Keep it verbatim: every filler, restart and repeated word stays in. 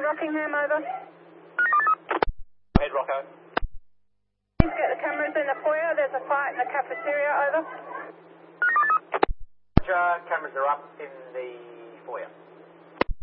Rockingham, over. Head Rocco. Please get the cameras in the foyer. There's a fight in the cafeteria, over. Roger, cameras are up in the foyer.